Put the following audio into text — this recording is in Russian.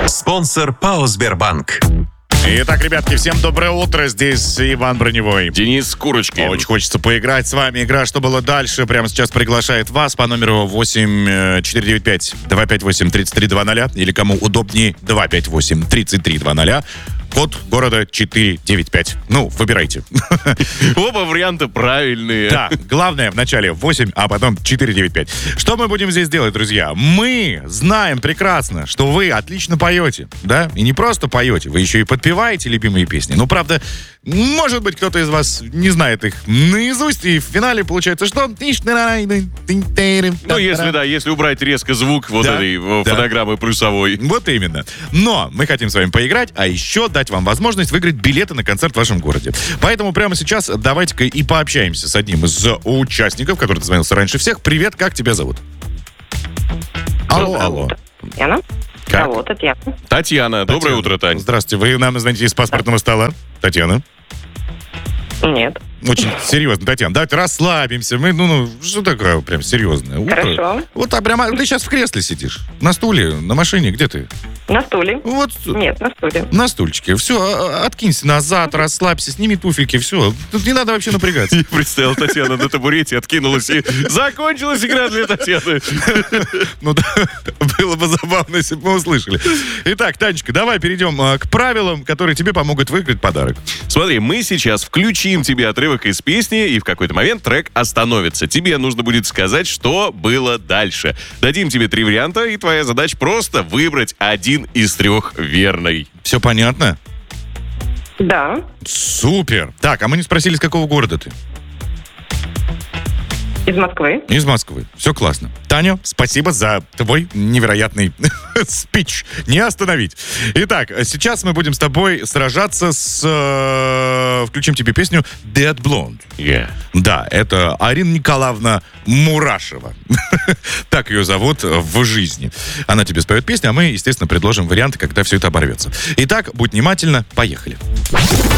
Спонсор ПАО «Сбербанк». Итак, ребятки, всем доброе утро. Здесь Иван Броневой. Денис Курочкин. Очень хочется поиграть с вами. Игра «Что было дальше?» прямо сейчас приглашает вас по номеру 8-495-258-3320 или кому удобнее 258-3320. Код города 495. Ну, выбирайте. Оба варианта правильные. Да, главное в начале 8, а потом 495. Что мы будем здесь делать, друзья? Мы знаем прекрасно, что вы отлично поете, да? И не просто поете, вы еще и подпеваете любимые песни. Ну, правда, может быть, кто-то из вас не знает их наизусть, и в финале получается, что... Ну, если убрать резко звук вот этой фонограммы плюсовой. Вот именно. Но мы хотим с вами поиграть, а еще дать вам возможность выиграть билеты на концерт в вашем городе. Поэтому прямо сейчас давайте-ка и пообщаемся с одним из участников, который дозвонился раньше всех. Привет, как тебя зовут? Алло. Татьяна. Как? Алло, Татьяна. Татьяна, доброе утро, Тань. Здравствуйте, вы нам звоните из паспортного стола? Татьяна? Нет. Очень серьезно, Татьяна. Давайте расслабимся. Мы, что такое прям серьезное? Утро. Хорошо. Вот прямо ты сейчас в кресле сидишь. На стуле, на машине, где ты? На стуле. Вот. Нет, на стуле. На стульчике. Все, откинься назад, расслабься, сними туфельки, все. Тут не надо вообще напрягаться. Я представил, Татьяна на табурете откинулась, и закончилась игра для Татьяны. Ну да, было бы забавно, если бы мы услышали. Итак, Танечка, давай перейдем к правилам, которые тебе помогут выиграть подарок. Смотри, мы сейчас включим тебе отрывок из песни, и в какой-то момент трек остановится. Тебе нужно будет сказать, что было дальше. Дадим тебе 3 варианта, и твоя задача просто выбрать один из 3 верный. Все понятно? Да. Супер. Так, а мы не спросили, из какого города ты? Из Москвы. Из Москвы. Все классно. Таня, спасибо за твой невероятный спич. Не остановить. Итак, сейчас мы будем с тобой сражаться с... Включим тебе песню «Dead Blonde». Yeah. Да, это Арина Николаевна Мурашева. Так ее зовут в жизни. Она тебе споет песню, а мы, естественно, предложим варианты, когда все это оборвется. Итак, будь внимательна. Поехали.